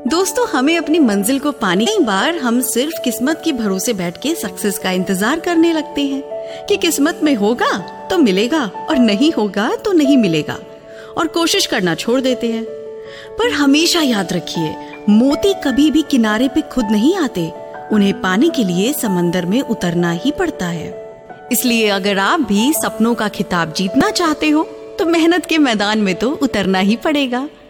दोस्तों, हमें अपनी मंजिल को पाने कई बार हम सिर्फ किस्मत के भरोसे बैठ के सक्सेस का इंतजार करने लगते हैं कि किस्मत में होगा तो मिलेगा और नहीं होगा तो नहीं मिलेगा, और कोशिश करना छोड़ देते हैं। पर हमेशा याद रखिए, मोती कभी भी किनारे पे खुद नहीं आते, उन्हें पाने के लिए समंदर में उतरना ही पड़ता है। इसलिए अगर आप भी सपनों का खिताब जीतना चाहते हो तो मेहनत के मैदान में तो उतरना ही पड़ेगा।